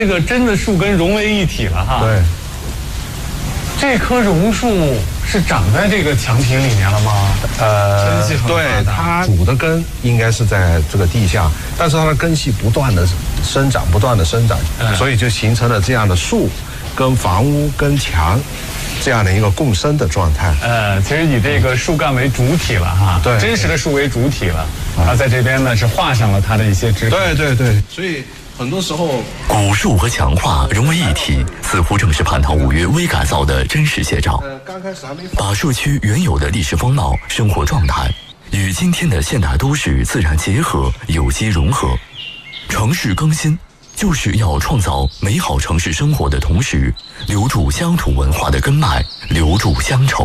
这个真的树根融为一体了哈。 对。 这棵榕树是长在这个墙体里面了吗？ 对，它主的根应该是在这个地下，但是它的根系不断的生长，所以就形成了这样的树跟房屋跟墙这样的一个共生的状态。 其实以这个树干为主体了哈， 对， 真实的树为主体了。它在这边呢是画上了它的一些枝。 对，所以。很多时候， 古树和墙画融为一体，似乎正是蟠桃5月微改造的真实写照。把社区原有的历史风貌、生活状态与今天的现代都市自然结合、有机融合。城市更新就是要创造美好城市生活的同时，留住乡土文化的根脉，留住乡愁。